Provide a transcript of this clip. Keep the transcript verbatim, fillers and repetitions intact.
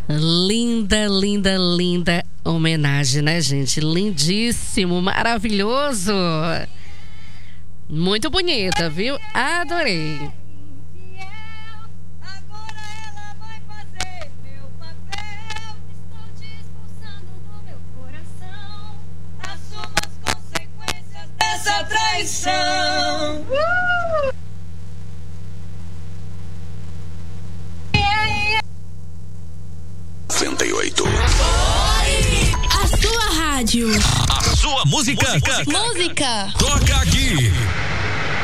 Linda, linda, linda homenagem, né, gente? Lindíssimo, maravilhoso. Muito bonita, viu? Adorei. Essa traição. Uh! noventa e oito. A sua rádio. A sua música. Música. Música. Toca aqui.